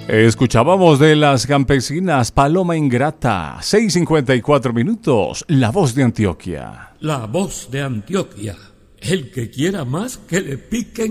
Escuchábamos de las campesinas Paloma Ingrata, 6:54 minutos, La Voz de Antioquia. La Voz de Antioquia. El que quiera más, que le pique